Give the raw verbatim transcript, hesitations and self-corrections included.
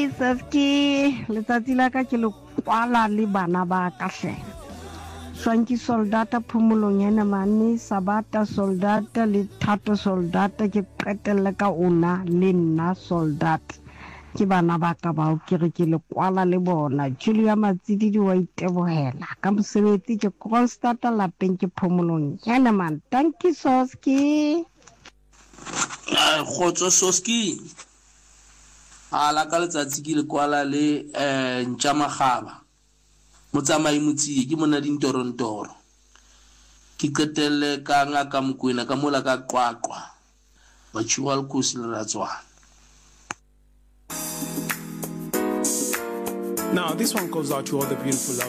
Safety letsatsi la ka ke le kwala le bana ba ka hle. Swanki soldata phumulong yana mane Sabata soldata le Thato soldata ke qetelle ka ona le nna soldata. Ke bana ba ka bao ke re ke le kwala le bona. Julia Matsidi di wa itebohela ka mosebetsi ke Constanta lapeng ke phumulong yana man. Thank you Soski. Khotso Soski. Ala ka letsatsi ke le kwala le eh Ntjamagaba motsamai motsi ke mona dintorontoro ke qetelle ka ngaka Mokoena ka mola ka qwaqwa ba tshwa le kusi le ratswana. Now this one goes out to all the beautiful love